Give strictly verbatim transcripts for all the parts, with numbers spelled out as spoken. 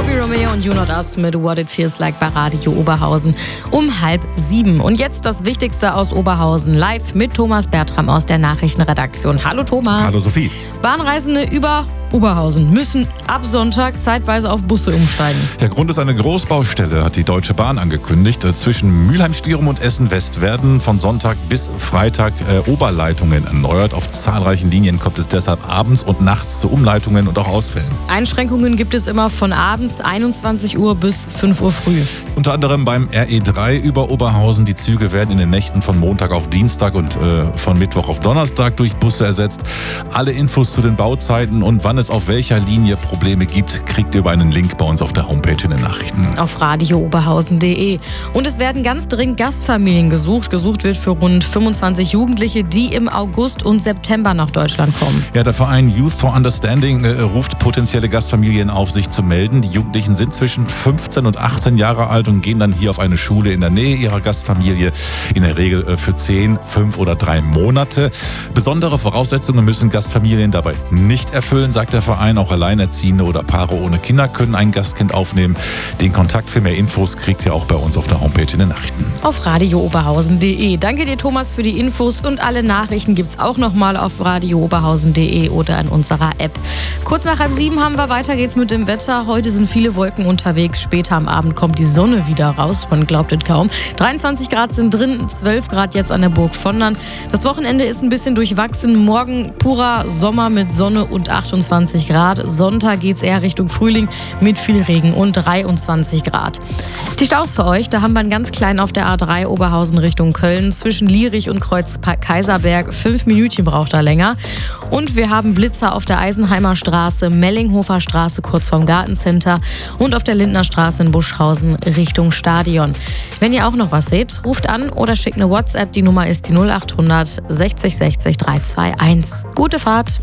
Bobby Romeo und You Not Us mit What It Feels Like bei Radio Oberhausen um halb sieben. Und jetzt das Wichtigste aus Oberhausen live mit Thomas Bertram aus der Nachrichtenredaktion. Hallo Thomas. Hallo Sophie. Bahnreisende über Oberhausen müssen ab Sonntag zeitweise auf Busse umsteigen. Der Grund ist eine Großbaustelle, hat die Deutsche Bahn angekündigt. Zwischen Mülheim-Stirum und Essen-West werden von Sonntag bis Freitag äh, Oberleitungen erneuert. Auf zahlreichen Linien kommt es deshalb abends und nachts zu Umleitungen und auch Ausfällen. Einschränkungen gibt es immer von abends einundzwanzig Uhr bis fünf Uhr früh. Unter anderem beim R E drei über Oberhausen. Die Züge werden in den Nächten von Montag auf Dienstag und äh, von Mittwoch auf Donnerstag durch Busse ersetzt. Alle Infos zu den Bauzeiten und wann es auf welcher Linie Probleme gibt, kriegt ihr über einen Link bei uns auf der Homepage in den Nachrichten. Auf radio oberhausen punkt de. Und es werden ganz dringend Gastfamilien gesucht. Gesucht wird für rund fünfundzwanzig Jugendliche, die im August und September nach Deutschland kommen. Ja, der Verein Youth for Understanding äh, ruft potenzielle Gastfamilien auf, sich zu melden. Die Jugendlichen sind zwischen fünfzehn und achtzehn Jahre alt und gehen dann hier auf eine Schule in der Nähe ihrer Gastfamilie. In der Regel äh, für zehn, fünf oder drei Monate. Besondere Voraussetzungen müssen Gastfamilien dabei nicht erfüllen, sagt der Verein. Auch Alleinerziehende oder Paare ohne Kinder können ein Gastkind aufnehmen. Den Kontakt für mehr Infos kriegt ihr auch bei uns auf der Homepage in den Nachrichten. Auf radio oberhausen punkt de. Danke dir, Thomas, für die Infos und alle Nachrichten gibt's auch nochmal auf radio oberhausen punkt de oder in unserer App. Kurz nach halb sieben haben wir, weiter geht's mit dem Wetter. Heute sind viele Wolken unterwegs. Später am Abend kommt die Sonne wieder raus. Man glaubt es kaum. dreiundzwanzig Grad sind drin, zwölf Grad jetzt an der Burg Vondern. Das Wochenende ist ein bisschen durchwachsen. Morgen purer Sommer mit Sonne und achtundzwanzig Grad. Sonntag geht es eher Richtung Frühling mit viel Regen und dreiundzwanzig Grad. Die Staus für euch, da haben wir einen ganz kleinen auf der A drei Oberhausen Richtung Köln. Zwischen Lierich und Kreuz Kaiserberg. Fünf Minütchen braucht er länger. Und wir haben Blitzer auf der Eisenheimer Straße, Mellinghofer Straße kurz vorm Gartencenter und auf der Lindner Straße in Buschhausen Richtung Stadion. Wenn ihr auch noch was seht, ruft an oder schickt eine WhatsApp. Die Nummer ist die null achthundert sechzig sechzig dreihunderteinundzwanzig. Gute Fahrt!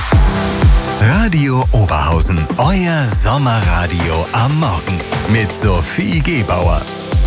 Radio Oberhausen, euer Sommerradio am Morgen mit Sophie Gebauer.